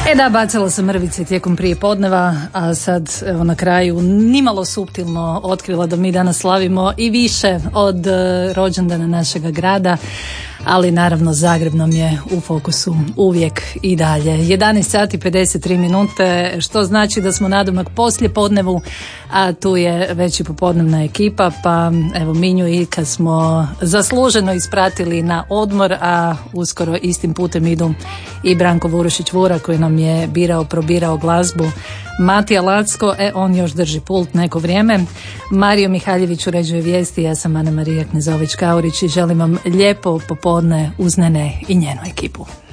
Da, bacala sam mrvice tijekom prije podneva, a sad evo na kraju nimalo suptilno otkrila da mi danas slavimo i više od rođendana našega grada, ali naravno Zagreb nam je u fokusu uvijek i dalje. 11 sati 53 minute, što znači da smo nadomak poslije podnevu, a tu je već i popodnevna ekipa, pa evo Minju i kad smo zasluženo ispratili na odmor, a uskoro istim putem idu i Branko Vurušić-Vura koji nam je probirao glazbu, Matija Lacko, on još drži pult neko vrijeme, Mario Mihaljević uređuje vijesti, ja sam Ana Marija Knezović-Kaurić i želim vam lijepo popodne uz Nene i njenu ekipu.